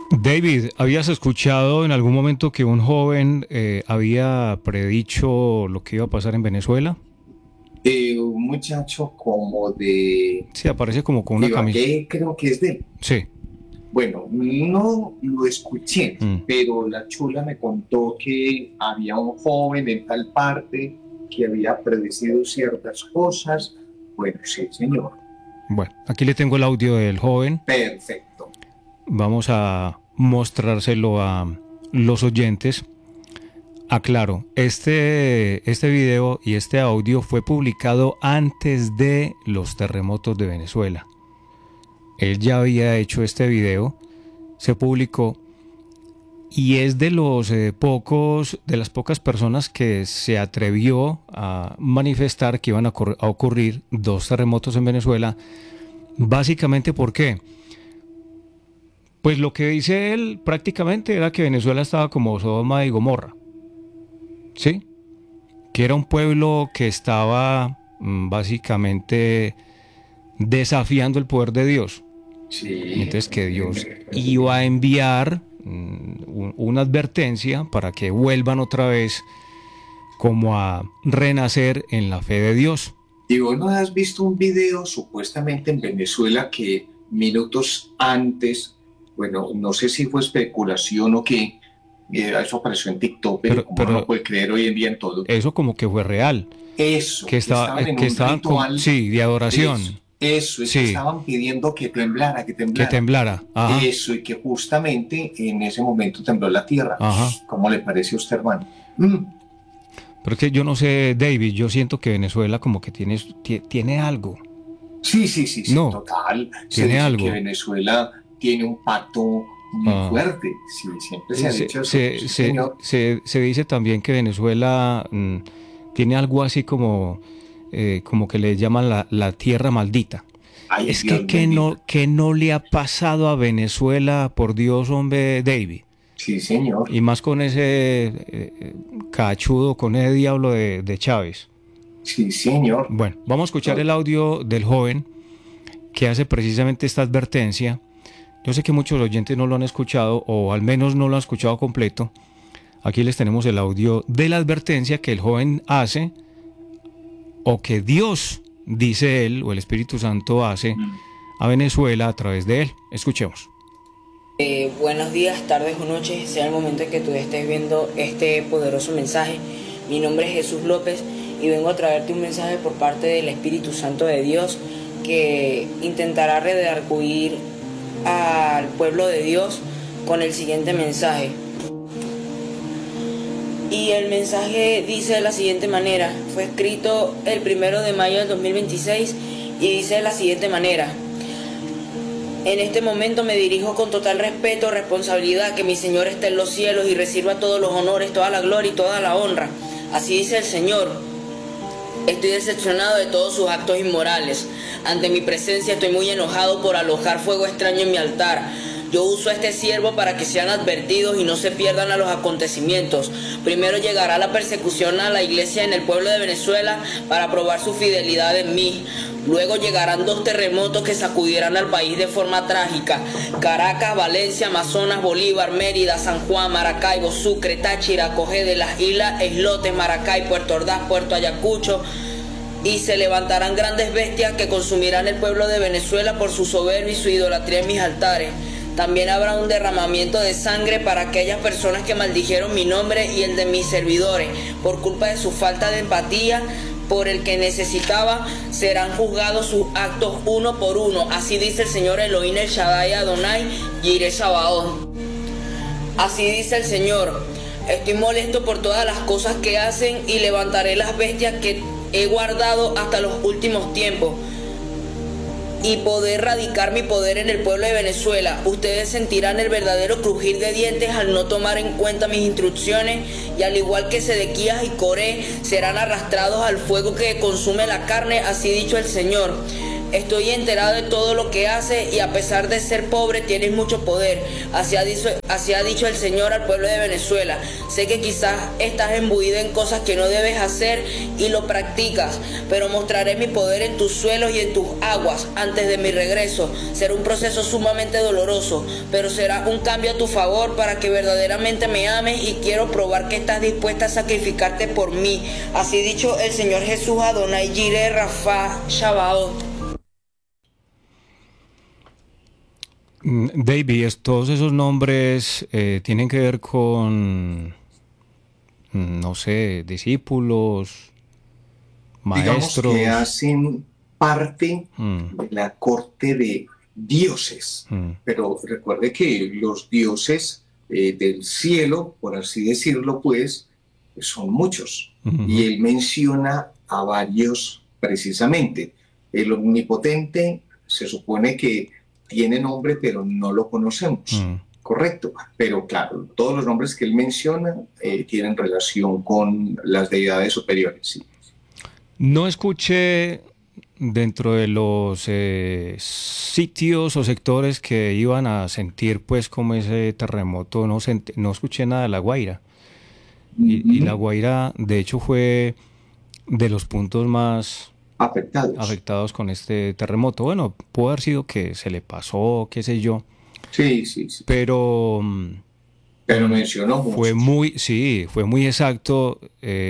David, ¿habías escuchado en algún momento que un joven había predicho lo que iba a pasar en Venezuela? Un muchacho como de Sí, aparece como con una camisa. Ibagué, creo que es de él. Sí. Bueno, no lo escuché, Mm. pero la chula me contó que había un joven en tal parte que había predecido ciertas cosas. Bueno, sí, señor. Bueno, aquí le tengo el audio del joven. Perfecto. Vamos a mostrárselo a los oyentes. Aclaro, este video y este audio fue publicado antes de los terremotos de Venezuela. Él ya había hecho este video, se publicó y es de los de las pocas personas que se atrevió a manifestar que iban a ocurrir dos terremotos en Venezuela. Básicamente, ¿por qué? Pues lo que dice él prácticamente era que Venezuela estaba como Sodoma y Gomorra, ¿sí? Que era un pueblo que estaba básicamente desafiando el poder de Dios. Y Sí. entonces que Dios iba a enviar una advertencia para que vuelvan otra vez como a renacer en la fe de Dios. ¿Y vos no has visto un video supuestamente en Venezuela que minutos antes, bueno, no sé si fue especulación o qué, eso apareció en TikTok, pero como uno no Pero puede creer hoy en día en todo? eso como que fue real, Eso, que estaban en que un estaban con, ritual. sí, de Eso, adoración, eso, es que sí, estaban pidiendo que temblara, que que temblara. temblara, ajá, Eso, y que justamente en ese momento tembló la tierra. ajá. ¿Cómo le parece a usted, hermano? Pero es que yo no sé, David, yo siento que Venezuela como que tiene algo. Sí, sí, sí, sí, No, total. Se tiene dice que algo. Venezuela tiene un pacto muy Ah, fuerte. Sí, siempre se ha dicho eso. Sí, señor. se dice también que Venezuela tiene algo así como que le llaman la tierra maldita. Ay, Es Dios bendito. que no le ha pasado a Venezuela, por Dios, hombre, David. Sí, señor. Y más con ese cachudo, con ese diablo de Chávez. Sí, señor. Bueno, vamos a escuchar No, el audio del joven que hace precisamente esta advertencia. Yo sé que muchos oyentes no lo han escuchado o al menos no lo han escuchado completo. Aquí les tenemos el audio de la advertencia que el joven hace o que Dios, dice él, o el Espíritu Santo hace a Venezuela a través de él. Escuchemos. Buenos días, tardes o noches, sea el momento en que tú estés viendo este poderoso mensaje. Mi nombre es Jesús López y vengo a traerte un mensaje por parte del Espíritu Santo de Dios que intentará redarguir al pueblo de Dios con el siguiente mensaje. Y el mensaje dice de la siguiente manera, fue escrito el 1 de mayo del 2026 y dice de la siguiente manera: en este momento me dirijo con total respeto, responsabilidad, que mi Señor esté en los cielos y reciba todos los honores, toda la gloria y toda la honra. Así dice el Señor. Estoy decepcionado de todos sus actos inmorales. Ante mi presencia estoy muy enojado por alojar fuego extraño en mi altar. Yo uso a este siervo para que sean advertidos y no se pierdan a los acontecimientos. Primero llegará la persecución a la iglesia en el pueblo de Venezuela para probar su fidelidad en mí. Luego llegarán dos terremotos que sacudirán al país de forma trágica. Caracas, Valencia, Amazonas, Bolívar, Mérida, San Juan, Maracaibo, Sucre, Táchira, Cogé de las Islas, Islotes, Maracay, Puerto Ordaz, Puerto Ayacucho. Y se levantarán grandes bestias que consumirán el pueblo de Venezuela por su soberbia y su idolatría en mis altares. También habrá un derramamiento de sangre para aquellas personas que maldijeron mi nombre y el de mis servidores por culpa de su falta de empatía por el que necesitaba. Serán juzgados sus actos uno por uno. Así dice el Señor Elohim el Shaddai Adonai Yireh Sabaoth. Así dice el Señor: estoy molesto por todas las cosas que hacen y levantaré las bestias que he guardado hasta los últimos tiempos y poder radicar mi poder en el pueblo de Venezuela. Ustedes sentirán el verdadero crujir de dientes al no tomar en cuenta mis instrucciones, y al igual que Sedequías y Coré serán arrastrados al fuego que consume la carne, así dicho el Señor. Estoy enterado de todo lo que haces y a pesar de ser pobre tienes mucho poder. Así ha dicho el Señor al pueblo de Venezuela. Sé que quizás estás imbuido en cosas que no debes hacer y lo practicas, pero mostraré mi poder en tus suelos y en tus aguas antes de mi regreso. Será un proceso sumamente doloroso, pero será un cambio a tu favor para que verdaderamente me ames y quiero probar que estás dispuesta a sacrificarte por mí. Así dicho el Señor Jesús Adonai Jireh Rafa Shabbat. David, todos esos nombres tienen que ver con, no sé, discípulos, maestros. Digamos que hacen parte de la corte de dioses. Pero recuerde que los dioses del cielo, por así decirlo, pues, son muchos. Y él menciona a varios precisamente. El omnipotente se supone que tiene nombre, pero no lo conocemos. Correcto. Pero claro, todos los nombres que él menciona tienen relación con las deidades superiores. Sí. No escuché dentro de los sitios o sectores que iban a sentir pues como ese terremoto, no escuché nada de La Guaira. Y La Guaira, de hecho, fue de los puntos más afectados con este terremoto. Bueno, pudo haber sido que se le pasó, qué sé yo. Sí. Pero mencionó fue muy exacto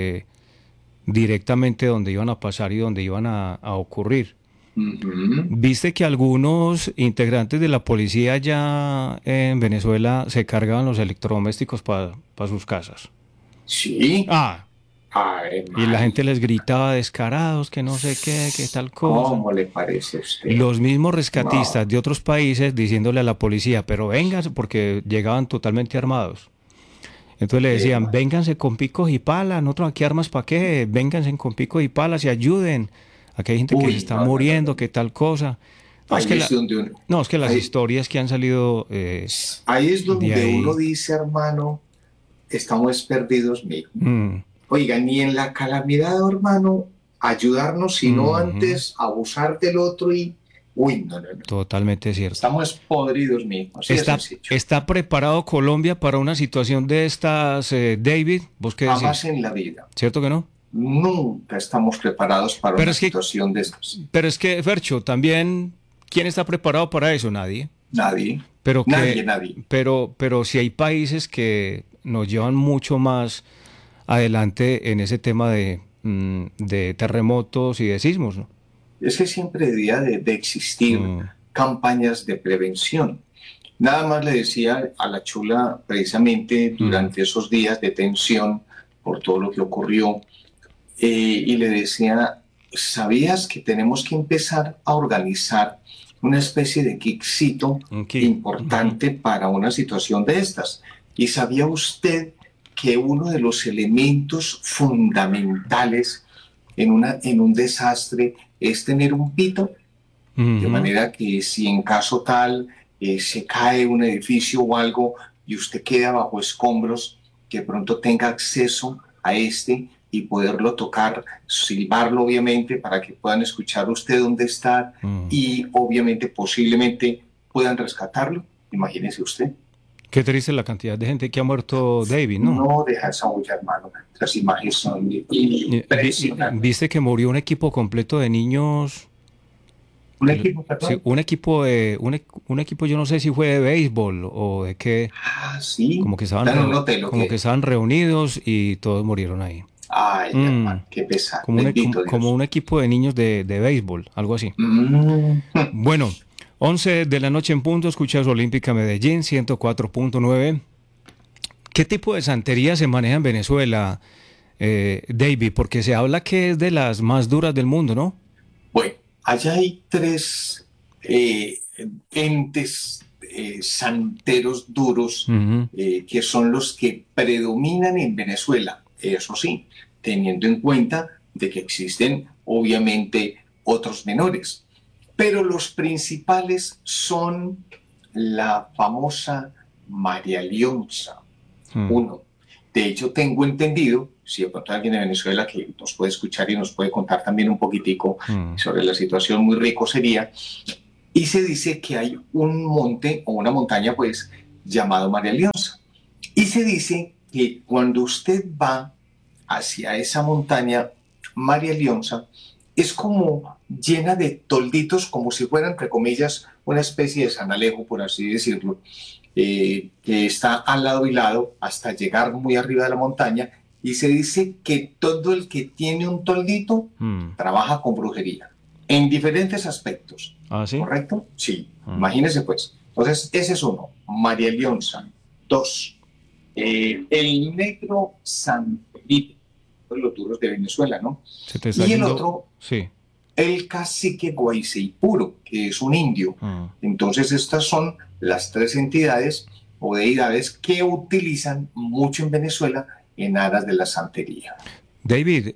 directamente donde iban a pasar y donde iban a ocurrir. ¿Viste que algunos integrantes de la policía allá en Venezuela se cargaban los electrodomésticos para sus casas? Sí. Y la gente les gritaba descarados, que no sé qué, que tal cosa. ¿Cómo le parece a usted? Los mismos rescatistas de otros países diciéndole a la policía, pero vénganse, porque llegaban totalmente armados. Entonces le decían, vénganse con picos y palas, nosotros aquí armas para qué, vénganse con picos y palas y ayuden. Aquí hay gente que se está muriendo, que tal cosa. Es que las historias que han salido... ahí es donde uno dice, hermano, estamos perdidos, mijo. Oiga, ni en la calamidad, hermano, ayudarnos, sino antes abusar del otro y... Uy, no. Totalmente cierto. Estamos podridos, mijo. ¿Está preparado Colombia para una situación de estas, David? ¿Vos qué decís? Jamás en la vida. ¿Cierto que no? Nunca estamos preparados para una situación de estas. Pero es que, Fercho, también, ¿quién está preparado para eso? Nadie. Nadie. Nadie. Pero si hay países que nos llevan mucho más adelante en ese tema de terremotos y de sismos, ¿no? Es que siempre debía de existir campañas de prevención. Nada más le decía a la Chula precisamente durante esos días de tensión por todo lo que ocurrió y le decía, ¿sabías que tenemos que empezar a organizar una especie de kitcito importante para una situación de estas? ¿Y sabía usted que uno de los elementos fundamentales en un desastre es tener un pito? De manera que si en caso tal se cae un edificio o algo y usted queda bajo escombros, que pronto tenga acceso a y poderlo tocar, silbarlo obviamente para que puedan escuchar usted dónde está y obviamente posiblemente puedan rescatarlo. Imagínese usted. Qué triste la cantidad de gente que ha muerto, David, ¿no? No deja esa olla, hermano. Las imágenes son impresionantes. ¿Viste que murió un equipo completo de niños? ¿Un equipo, perdón? Sí, un equipo, yo no sé si fue de béisbol o de qué. Sí. Como que estaban reunidos y todos murieron ahí. Ay, hermano, qué pesado. Como un equipo de niños de béisbol, algo así. Bueno, 11 de la noche en punto, escuchas Olímpica Medellín, 104.9. ¿Qué tipo de santería se maneja en Venezuela, David? Porque se habla que es de las más duras del mundo, ¿no? Bueno, allá hay 3 entes santeros duros que son los que predominan en Venezuela. Eso sí, teniendo en cuenta de que existen obviamente otros menores. Pero los principales son la famosa María Leonza, uno. De hecho, tengo entendido, si de pronto alguien de Venezuela que nos puede escuchar y nos puede contar también un poquitico sobre la situación, muy rico sería. Y se dice que hay un monte o una montaña, pues, llamado María Leonza. Y se dice que cuando usted va hacia esa montaña, María Leonza, es como llena de tolditos, como si fueran, entre comillas, una especie de San Alejo, por así decirlo, que está al lado y lado hasta llegar muy arriba de la montaña. Y se dice que todo el que tiene un toldito trabaja con brujería, en diferentes aspectos. ¿Ah, sí? ¿Correcto? Sí. Imagínese pues. Entonces, ese es uno. María Leonza. Dos. El negro San Felipe. Los duros de Venezuela, ¿no? Y el otro, sí, el cacique Guayceipuro, que es un indio. Entonces, estas son las tres entidades o deidades que utilizan mucho en Venezuela en aras de la santería. David,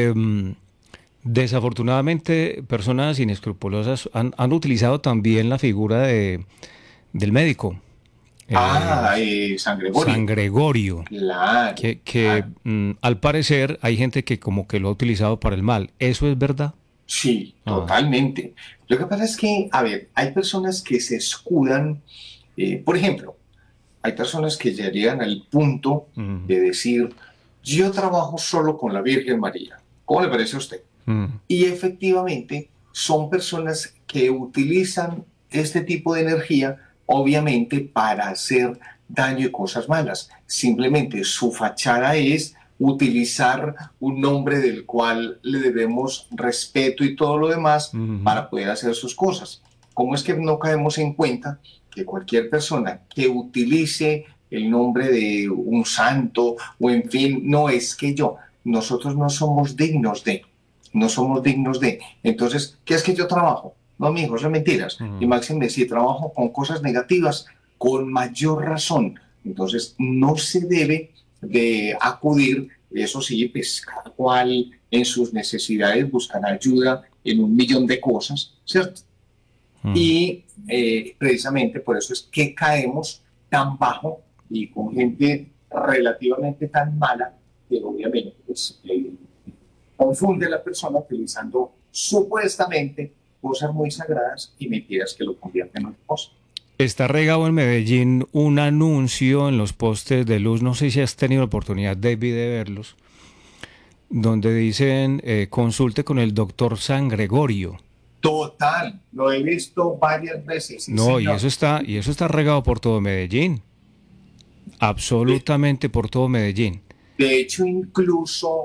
desafortunadamente, personas inescrupulosas han utilizado también la figura del médico. San Gregorio. San Gregorio. Claro. Que al parecer hay gente que como que lo ha utilizado para el mal. ¿Eso es verdad? Sí, totalmente. Lo que pasa es que, a ver, hay personas que se escudan, por ejemplo, hay personas que ya llegan al punto de decir, yo trabajo solo con la Virgen María. ¿Cómo le parece a usted? Y efectivamente son personas que utilizan este tipo de energía, obviamente, para hacer daño y cosas malas. Simplemente su fachada es utilizar un nombre del cual le debemos respeto y todo lo demás para poder hacer sus cosas. ¿Cómo es que no caemos en cuenta que cualquier persona que utilice el nombre de un santo o en fin, no es que nosotros no somos dignos de, entonces, ¿qué es que yo trabajo? No, mijo, eso es mentiras. Y máxime, si trabajo con cosas negativas, con mayor razón. Entonces, no se debe de acudir, eso sí, pues cada cual en sus necesidades buscará ayuda en 1.000.000 de cosas, ¿cierto? Y precisamente por eso es que caemos tan bajo y con gente relativamente tan mala que obviamente pues, confunde a la persona utilizando supuestamente cosas muy sagradas y mentiras que lo convierten en otra cosa. Está regado en Medellín un anuncio en los postes de luz, no sé si has tenido la oportunidad, David, de verlos, donde dicen consulte con el doctor San Gregorio. Total, lo he visto varias veces. Sí, no, señor. y eso está regado por todo Medellín, absolutamente por todo Medellín. De hecho, incluso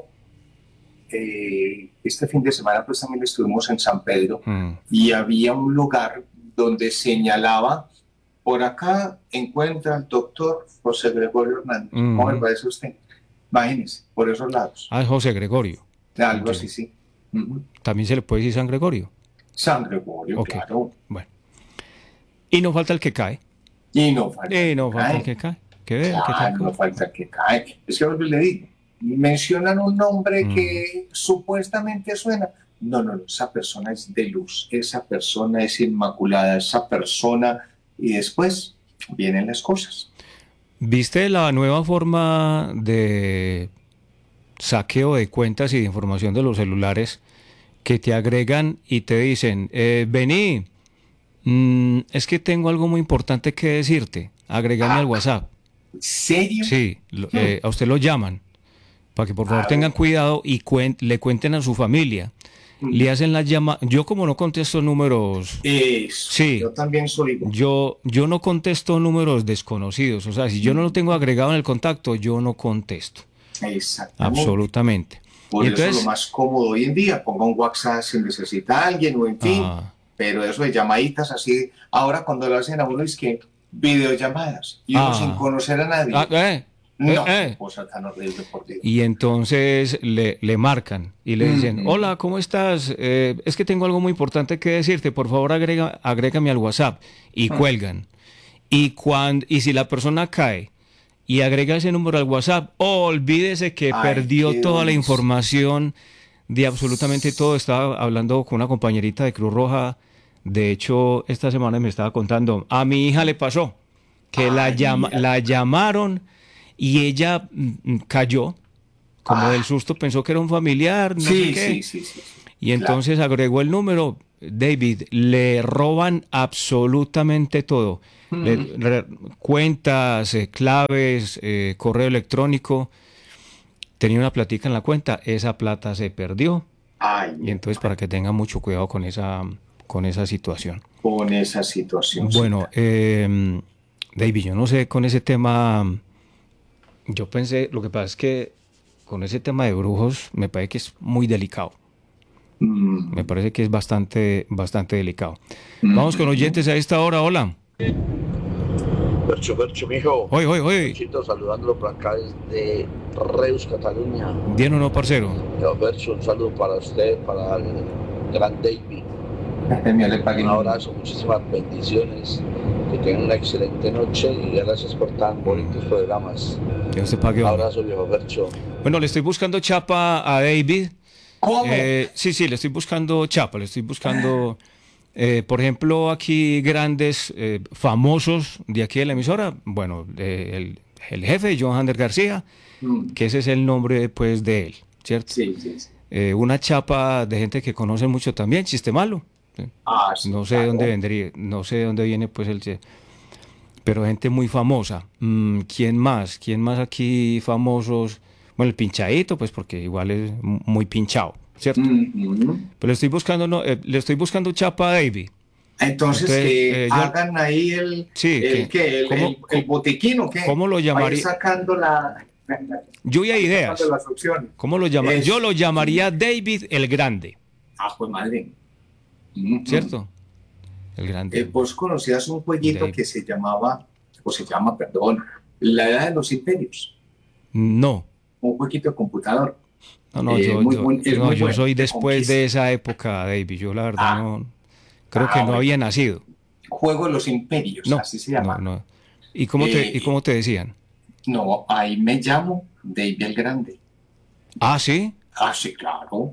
este fin de semana pues también estuvimos en San Pedro y había un lugar donde señalaba, por acá encuentra al doctor José Gregorio Hernández. ¿Cómo le parece a usted? Imagínese, por esos lados. Ah, José Gregorio. Algo así, sí. ¿También se le puede decir San Gregorio? San Gregorio, okay. Claro. Bueno. Y no falta el que cae. Y no falta el que cae. No falta el que cae. Es que le digo, mencionan un nombre que supuestamente suena. No, esa persona es de luz, esa persona es inmaculada, esa persona, y después vienen las cosas. ¿Viste la nueva forma de saqueo de cuentas y de información de los celulares que te agregan y te dicen, vení, es que tengo algo muy importante que decirte, agregame al WhatsApp? ¿En serio? Sí, a usted lo llaman, para que por favor tengan cuidado y le cuenten a su familia. Le hacen las llamadas. Yo como no contesto números... sí, yo también soy... Yo no contesto números desconocidos. O sea, si yo no lo tengo agregado en el contacto, yo no contesto. Exactamente. Absolutamente. Por y entonces, eso es lo más cómodo hoy en día. Ponga un WhatsApp si necesita a alguien o en fin. Pero eso de llamaditas así... Ahora cuando lo hacen a uno es que videollamadas. Y uno sin conocer a nadie. Cosa tan horrible, por Dios. Y entonces le marcan y le dicen, hola, ¿cómo estás? Es que tengo algo muy importante que decirte, por favor agrégame al WhatsApp. Y cuelgan. Y si la persona cae y agrega ese número al WhatsApp, olvídese que perdió toda la información de absolutamente todo. Estaba hablando con una compañerita de Cruz Roja, de hecho esta semana me estaba contando, a mi hija le pasó que la llamaron y ella cayó, como del susto, pensó que era un familiar, no sé qué. Sí. Y entonces agregó el número. David, le roban absolutamente todo. Cuentas, claves, correo electrónico. Tenía una platica en la cuenta, esa plata se perdió. Y entonces para que tengan mucho cuidado con esa situación. Con esa situación. Bueno, David, yo no sé, con ese tema, yo pensé, lo que pasa es que con ese tema de brujos me parece que es muy delicado. Me parece que es bastante delicado. Vamos con oyentes a esta hora. Hola. Percho, mijo. Hoy. Chito, saludándolo por acá desde Reus, Cataluña. ¿Bien o no, parcero? Percho, un saludo para usted, para el gran David. Un abrazo, muchísimas bendiciones. Que tengan una excelente noche y gracias por tan bonitos programas. Dios te pague. Un abrazo, viejo Percho. Bueno, le estoy buscando chapa a David. ¿Cómo? Sí, le estoy buscando chapa, le estoy buscando, por ejemplo, aquí grandes famosos de aquí de la emisora. Bueno, el jefe, John Hander García, que ese es el nombre pues de él, ¿cierto? Sí. Una chapa de gente que conoce mucho también, Chiste Malo. Sí, no sé de dónde vendría, no sé de dónde viene pues pero gente muy famosa. ¿Quién más aquí famosos? Bueno, el pinchadito, pues porque igual es muy pinchado, ¿cierto? Pero le estoy buscando chapa a David. Entonces hagan ahí el botiquín, ¿o qué? ¿Cómo lo llamaría? Sacando Lluvia de ideas. Las opciones. ¿Cómo lo llamaría? Yo lo llamaría David el Grande. Pues madre. ¿Cierto? El Grande. Vos conocías un jueguito David. Que se llama, La Edad de los Imperios. No. Un jueguito de computador. Yo soy después de esa época, David. Yo la verdad no creo que no había nacido. Juego de los Imperios, así se llama. No. ¿Y cómo te decían? No, ahí me llamo David el Grande. ¿Ah, sí? Sí, claro.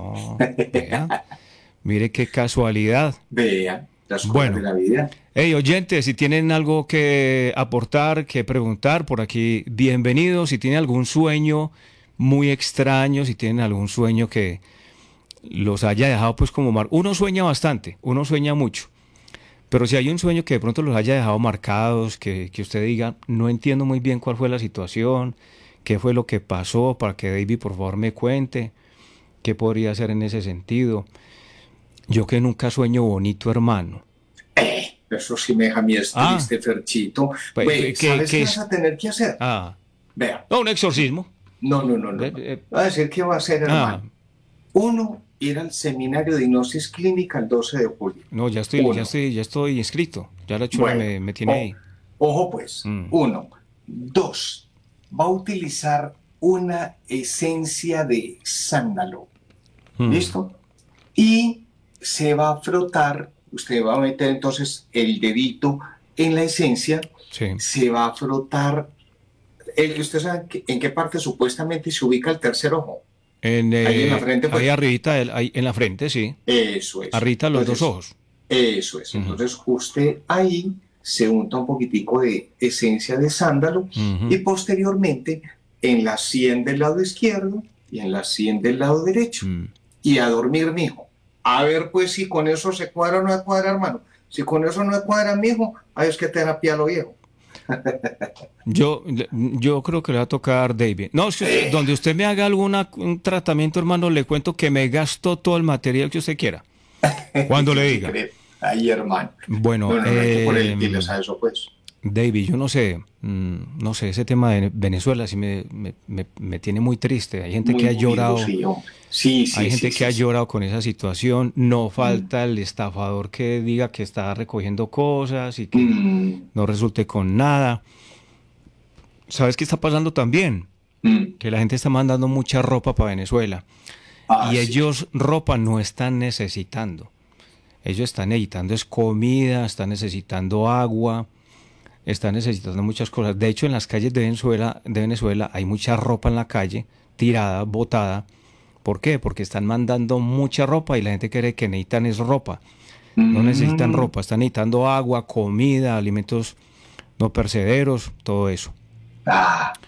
Vea. Mire qué casualidad. Vea, las cosas de la vida. Hey, oyentes, si tienen algo que aportar, que preguntar, por aquí, bienvenidos. Si tienen algún sueño muy extraño, si tienen algún sueño que los haya dejado pues como uno sueña bastante, uno sueña mucho, pero si hay un sueño que de pronto los haya dejado marcados, que usted diga, no entiendo muy bien cuál fue la situación, qué fue lo que pasó, para que David por favor me cuente, qué podría hacer en ese sentido. Yo que nunca sueño bonito, hermano. Eso sí me deja a mí triste, Ferchito. ¿Sabes qué vas a tener que hacer? Vea. No, un exorcismo. No. Va a decir qué va a hacer, hermano. Uno, ir al seminario de hipnosis clínica el 12 de julio. No, ya estoy inscrito. Ya la chula me tiene ahí. Ojo pues. 1. 2. Va a utilizar una esencia de sándalo. ¿Listo? Y se va a frotar. Usted va a meter entonces el dedito en la esencia. Sí. Se va a frotar. ¿Usted sabe en qué parte supuestamente se ubica el tercer ojo? Ahí en la frente. Ahí arribita, en la frente, sí. Eso es. Arrita los dos ojos. Eso es. Entonces usted ahí se unta un poquitico de esencia de sándalo y posteriormente en la sien del lado izquierdo y en la sien del lado derecho. Y a dormir, mijo. A ver, pues, si con eso se cuadra o no se cuadra, hermano. Si con eso no se cuadra, mijo, ahí es que terapia lo viejo. Yo creo que le va a tocar David. No, donde usted me haga un tratamiento, hermano, le cuento que me gasto todo el material que usted quiera. Cuando le diga. Ahí, hermano. Bueno, eso, pues. David, yo no sé, ese tema de Venezuela sí me tiene muy triste. Hay gente que ha llorado. Hay gente que ha llorado con esa situación. No falta el estafador que diga que está recogiendo cosas y que no resulte con nada. ¿Sabes qué está pasando también? Que la gente está mandando mucha ropa para Venezuela. Y ellos ropa no están necesitando. Ellos están necesitando comida, están necesitando agua, están necesitando muchas cosas. De hecho, en las calles de Venezuela hay mucha ropa en la calle, tirada, botada. ¿Por qué? Porque están mandando mucha ropa y la gente cree que necesitan es ropa. No necesitan ropa, están necesitando agua, comida, alimentos no perecederos, todo eso.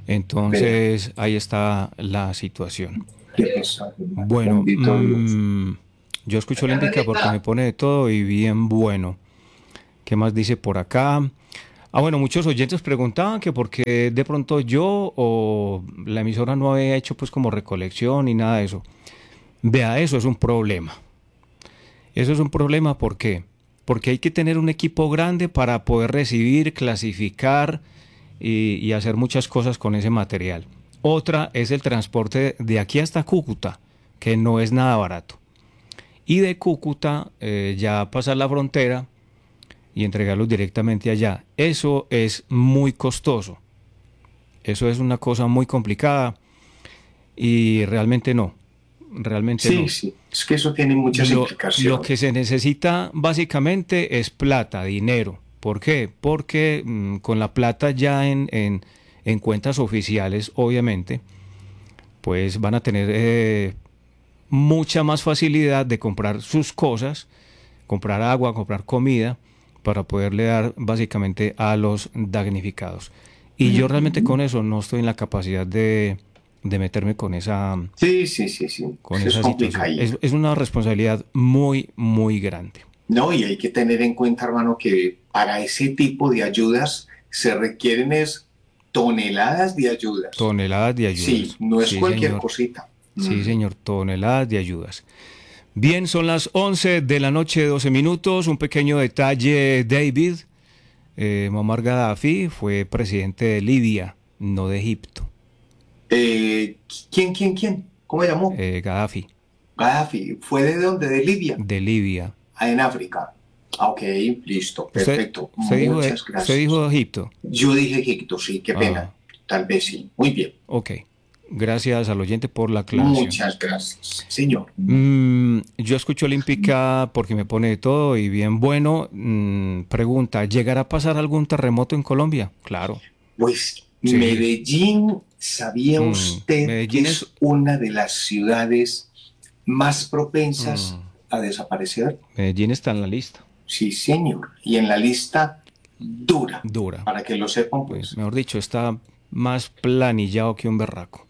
Entonces, ahí está la situación. Bueno, yo escucho Olímpica porque me pone de todo y bien bueno. ¿Qué más dice por acá? Bueno, muchos oyentes preguntaban que por qué de pronto yo o la emisora no había hecho pues como recolección ni nada de eso. Vea, eso es un problema. Eso es un problema, ¿por qué? Porque hay que tener un equipo grande para poder recibir, clasificar y hacer muchas cosas con ese material. Otra es el transporte de aquí hasta Cúcuta, que no es nada barato. Y de Cúcuta ya pasar la frontera y entregarlos directamente allá. Eso es muy costoso. Eso es una cosa muy complicada y realmente no. Realmente sí, no. Sí, es que eso tiene muchas implicaciones. Lo que se necesita básicamente es plata, dinero. ¿Por qué? Porque con la plata ya en cuentas oficiales, obviamente, pues van a tener mucha más facilidad de comprar sus cosas, comprar agua, comprar comida, para poderle dar básicamente a los damnificados. Y yo realmente con eso no estoy en la capacidad de meterme con esa, sí. con esa situación. Es una responsabilidad muy, muy grande. No, y hay que tener en cuenta, hermano, que para ese tipo de ayudas se requieren toneladas de ayudas. Toneladas de ayudas. Sí, no es cualquier señor. cosita. Sí, señor, toneladas de ayudas. Bien, son las 11 de la noche, 12 minutos. Un pequeño detalle, David. Muammar Gaddafi fue presidente de Libia, no de Egipto. ¿Quién? ¿Cómo se llamó? Gaddafi. Gaddafi. ¿Fue de dónde? ¿De Libia? De Libia. En África. Ok, listo, perfecto. Muchas gracias. ¿Usted dijo Egipto? Yo dije Egipto, sí, qué pena. Tal vez sí. Muy bien. Ok. Gracias al oyente por la aclaración. Muchas gracias, señor. Yo escucho Olímpica porque me pone de todo y bien bueno. Pregunta, ¿llegará a pasar algún terremoto en Colombia? Claro. Pues sí. Medellín, ¿sabía usted Medellín que es una de las ciudades más propensas a desaparecer? Medellín está en la lista. Sí, señor. Y en la lista dura. Para que lo sepan, pues. Mejor dicho, está más planillado que un berraco.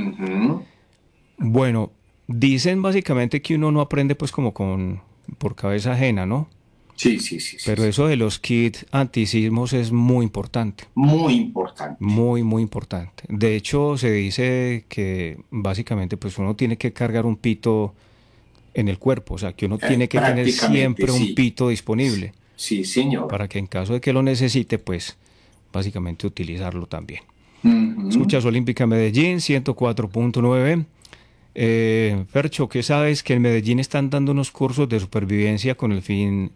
Bueno, dicen básicamente que uno no aprende pues como por cabeza ajena, ¿no? Sí. Pero eso de los kits antisismos es muy importante. Muy importante. Muy, muy importante. De hecho, se dice que básicamente pues uno tiene que cargar un pito en el cuerpo, o sea, que uno tiene que tener siempre un pito disponible. Sí, señor. Para que en caso de que lo necesite, pues básicamente utilizarlo también. Escuchas Olímpica Medellín, 104.9. Fercho, ¿qué sabes? Que en Medellín están dando unos cursos de supervivencia con el fin,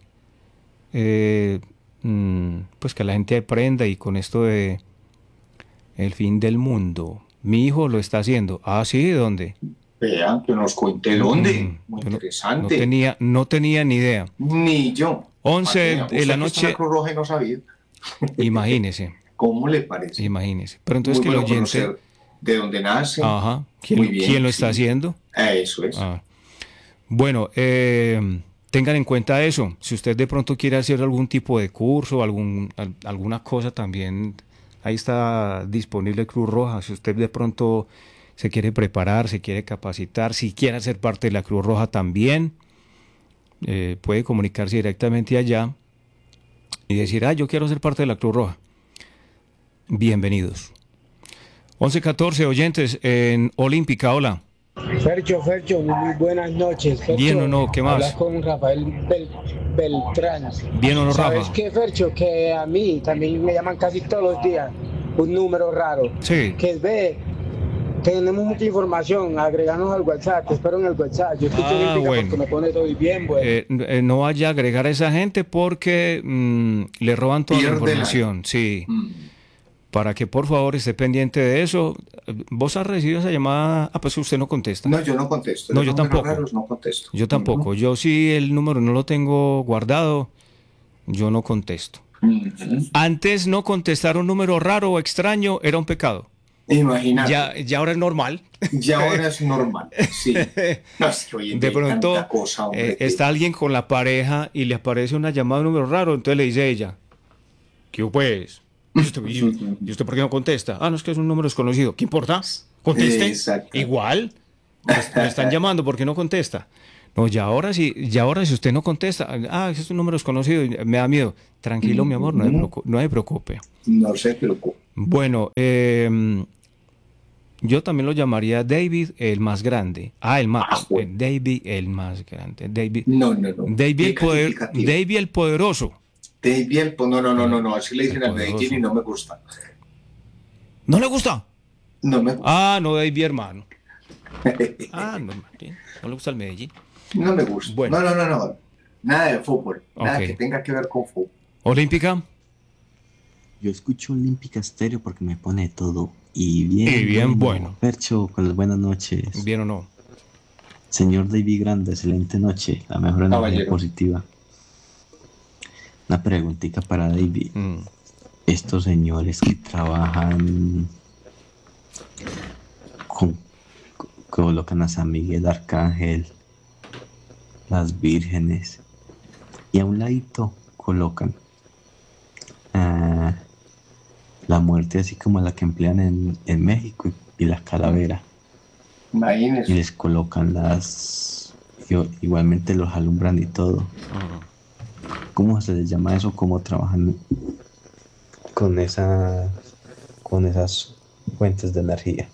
pues que la gente aprenda y con esto de el fin del mundo. Mi hijo lo está haciendo. Ah, ¿sí? ¿Dónde? Vean, que nos cuente dónde. Muy interesante. No tenía ni idea. Ni yo. 11 de la noche. La Cruz Roja y no sabía. Imagínese. ¿Cómo le parece? Imagínese. Pero entonces muy que bueno el oyente... de dónde nace. Ajá. ¿Quién lo está haciendo? Eso es. Bueno, tengan en cuenta eso. Si usted de pronto quiere hacer algún tipo de curso, alguna cosa también, ahí está disponible Cruz Roja. Si usted de pronto se quiere preparar, se quiere capacitar, si quiere ser parte de la Cruz Roja también, puede comunicarse directamente allá y decir, yo quiero ser parte de la Cruz Roja. Bienvenidos. 11:14 oyentes en Olímpica, hola. Fercho, muy buenas noches. Fercho, ¿bien o no? ¿Qué más? Hablas con Rafael Beltrán. ¿Bien o no, Rafa? ¿Sabes qué, Fercho? Que a mí también me llaman casi todos los días un número raro. Sí. Que tenemos mucha información, agregarnos al WhatsApp, te espero en el WhatsApp. Yo escucho Olímpica porque me pone todo bien, bueno. No vaya a agregar a esa gente porque le roban toda la información, sí. Para que por favor esté pendiente de eso. ¿Vos has recibido esa llamada? Pues usted no contesta. No, yo no contesto. No, yo tampoco. No contesto. Yo tampoco. Yo si el número no lo tengo guardado, yo no contesto. Antes no contestar un número raro o extraño era un pecado. Imagínate. Ya ahora es normal. Ya ahora es normal, sí. No, es que hoy en día de pronto tanta cosa, hombre, está alguien con la pareja y le aparece una llamada de un número raro, entonces le dice ella, ¿qué pues? ¿Y usted por qué no contesta? Ah, no, es que es un número desconocido. ¿Qué importa? Conteste. Exacto. Igual. Le están llamando, ¿por qué no contesta? No, ya ahora si usted no contesta, es un número desconocido, me da miedo. Tranquilo, mi amor, no se preocupe. No se preocupe. Bueno, yo también lo llamaría David el más grande. Bueno. David el más grande. David, No. David el poderoso. David no. Así le dicen a Medellín y no me gusta. ¿No le gusta? No me gusta. No, David hermano. No, Martín. ¿No le gusta el Medellín? No me gusta. Bueno. No. Nada de fútbol. Nada Okay. que tenga que ver con fútbol. ¿Olímpica? Yo escucho Olímpica Estéreo porque me pone todo. Y bien bueno. Percho, con las buenas noches. ¿Bien o no? Señor David Grande, excelente noche. La mejor energía positiva. Una preguntita para David. Estos señores que trabajan colocan a San Miguel Arcángel, las vírgenes, y a un ladito colocan la muerte así como la que emplean en México y las calaveras. Imagínese. Y les colocan igualmente los alumbran y todo. ¿Cómo se les llama eso? ¿Cómo trabajan con esas fuentes de energía?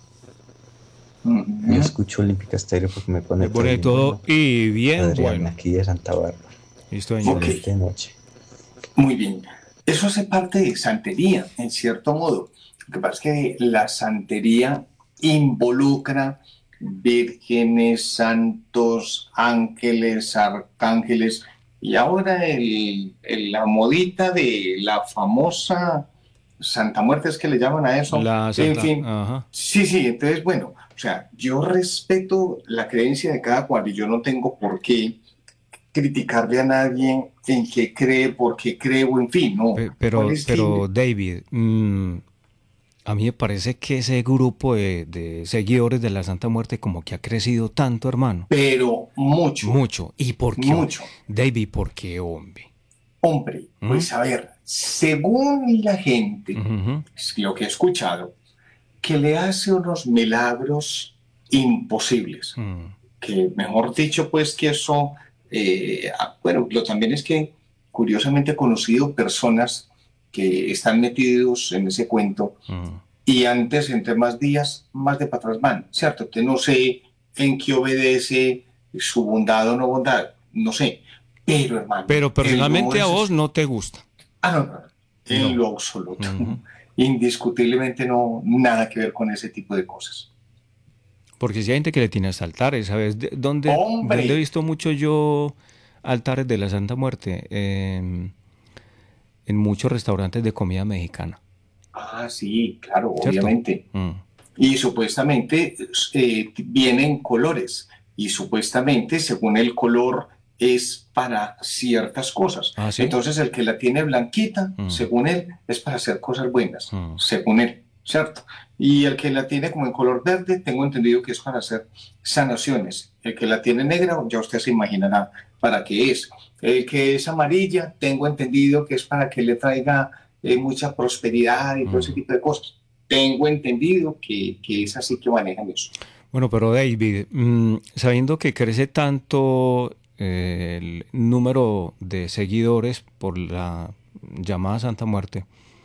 Yo escucho Olímpica Estéreo porque me pone todo y bien Adrián, bueno. aquí de Santa Bárbara. Listo, Okay. Noche. Muy bien. Eso hace parte de santería, en cierto modo. Lo que pasa es que la santería involucra vírgenes, santos, ángeles, arcángeles, y ahora la modita de la famosa Santa Muerte, es que le llaman a eso. En fin, sí, entonces, bueno, o sea, yo respeto la creencia de cada cual y yo no tengo por qué criticarle a nadie en qué cree, por qué creo, en fin, no. Pero David, a mí me parece que ese grupo de seguidores de la Santa Muerte como que ha crecido tanto, hermano. Pero mucho. Mucho. ¿Y por qué? Mucho. David, ¿por qué, hombre? Hombre, pues a ver, según la gente, es lo que he escuchado, que le hace unos milagros imposibles. Que mejor dicho, pues que eso, bueno, lo también es que curiosamente he conocido personas que están metidos en ese cuento y antes, entre más días, más de para atrás van, ¿cierto? Que no sé en qué obedece su bondad o no bondad, no sé. Pero, hermano. Pero personalmente a vos no te gusta. No. En lo absoluto. Indiscutiblemente no, nada que ver con ese tipo de cosas. Porque si hay gente que le tiene altares, ¿sabes? ¿Dónde he visto mucho yo altares de la Santa Muerte? En muchos restaurantes de comida mexicana. Sí, claro, ¿cierto? Obviamente. Y supuestamente vienen colores. Y supuestamente, según el color, es para ciertas cosas. ¿Sí? Entonces, el que la tiene blanquita, según él, es para hacer cosas buenas, según él, ¿cierto? Y el que la tiene como en color verde, tengo entendido que es para hacer sanaciones. El que la tiene negra, ya usted se imaginará para qué es. El que es amarilla, tengo entendido que es para que le traiga mucha prosperidad y todo ese tipo de cosas. Tengo entendido que es así que manejan eso. Bueno, pero David, sabiendo que crece tanto el número de seguidores por la llamada Santa Muerte,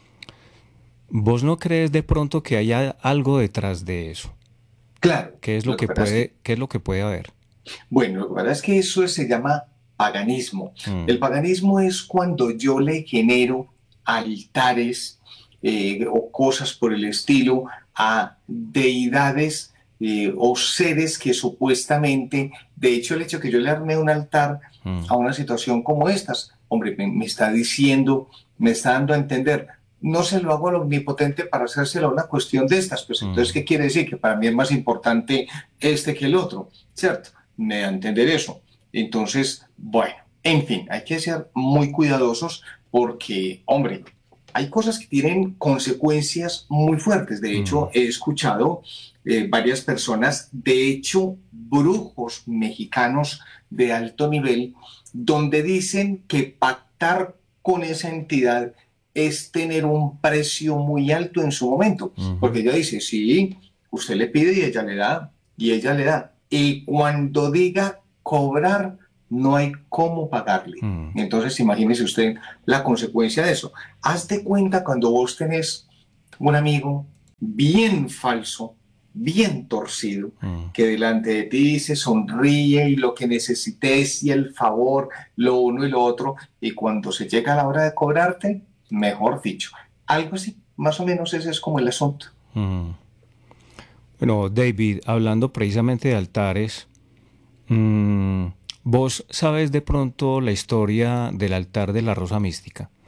¿vos no crees de pronto que haya algo detrás de eso? Claro. ¿Qué es lo que puede haber? Bueno, lo que pasa es que eso se llama paganismo. El paganismo es cuando yo le genero altares o cosas por el estilo a deidades o seres que supuestamente, de hecho el hecho que yo le armé un altar a una situación como estas, hombre, me está diciendo, me está dando a entender, no se lo hago al omnipotente para hacérselo a una cuestión de estas, pues entonces, ¿qué quiere decir? Que para mí es más importante este que el otro, ¿cierto? Me da a entender eso. Entonces, bueno, en fin, hay que ser muy cuidadosos porque, hombre, hay cosas que tienen consecuencias muy fuertes. De hecho, he escuchado varias personas, de hecho, brujos mexicanos de alto nivel, donde dicen que pactar con esa entidad es tener un precio muy alto en su momento, porque ella dice, sí, usted le pide y ella le da, y ella le da. Y cuando diga cobrar, no hay cómo pagarle. Entonces, imagínese usted la consecuencia de eso. Haz de cuenta cuando vos tenés un amigo bien falso, bien torcido, que delante de ti se sonríe y lo que necesites y el favor, lo uno y lo otro, y cuando se llega a la hora de cobrarte, mejor dicho, algo así, más o menos ese es como el asunto. Bueno, David, hablando precisamente de altares, ¿vos sabes de pronto la historia del altar de la Rosa Mística?